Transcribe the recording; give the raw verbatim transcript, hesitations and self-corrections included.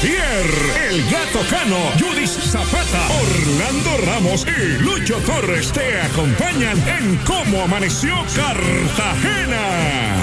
Javier, El Gato Cano, Judith Zapata, Orlando Ramos y Lucho Torres te acompañan en Cómo Amaneció Cartagena.